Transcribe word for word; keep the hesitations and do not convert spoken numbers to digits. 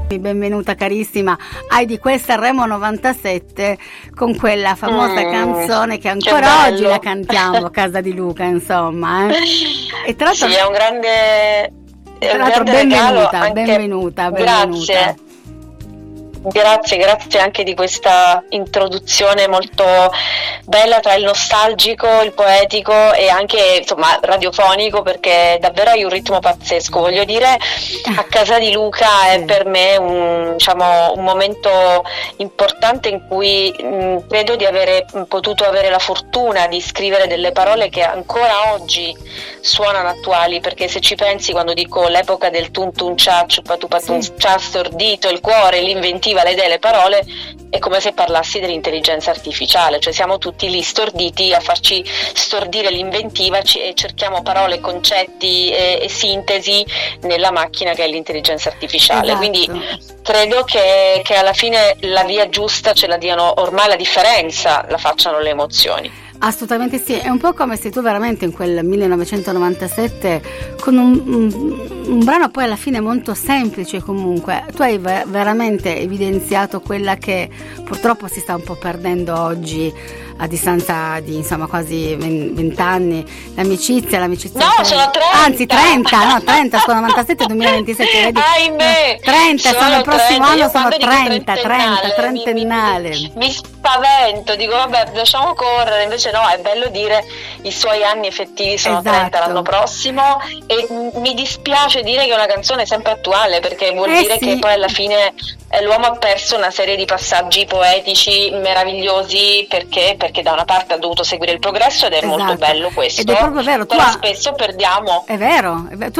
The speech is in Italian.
Benvenuta carissima, hai di quel Sanremo novantasette con quella famosa mm, canzone che ancora che oggi la cantiamo a casa di Luca, insomma. Eh. E tra l'altro, sì, è un grande, è un grande benvenuta, regalo anche, benvenuta, benvenuta. Grazie. Grazie, grazie anche di questa introduzione molto bella tra il nostalgico, il poetico e anche insomma radiofonico, perché davvero hai un ritmo pazzesco. Voglio dire, a casa di Luca è per me un, diciamo, un momento importante in cui mh, credo di avere potuto avere la fortuna di scrivere delle parole che ancora oggi suonano attuali, perché se ci pensi, quando dico l'epoca del tun tun cia, ciupa tu patun cia, stordito il cuore, l'inventiva, le idee, le parole, è come se parlassi dell'intelligenza artificiale, cioè siamo tutti lì storditi a farci stordire l'inventiva e cerchiamo parole, concetti e, e sintesi nella macchina che è l'intelligenza artificiale. Esatto. Quindi credo che, che alla fine la via giusta ce la diano, ormai la differenza la facciano le emozioni. Assolutamente sì, è un po' come se tu veramente in quel millenovecentonovantasette con un, un, un brano poi alla fine molto semplice comunque, tu hai ver- veramente evidenziato quella che purtroppo si sta un po' perdendo oggi a distanza di insomma quasi vent'anni, l'amicizia, l'amicizia no, sono trenta, anzi trenta, no trenta, scusa, novantasette duemilaventisette, vedi? Ahimè, trenta, sono, sono il prossimo trenta. Anno sono trenta, trenta, trentennale. Mi, mi, mi spavento, dico vabbè lasciamo correre, invece no, è bello dire i suoi anni effettivi sono esatto. trenta l'anno prossimo, e mi dispiace dire che è una canzone sempre attuale, perché vuol eh dire sì. che poi alla fine l'uomo ha perso una serie di passaggi poetici meravigliosi, perché perché da una parte ha dovuto seguire il progresso ed è esatto. molto bello questo, ed è proprio vero, però tu spesso perdiamo. È vero, è vero.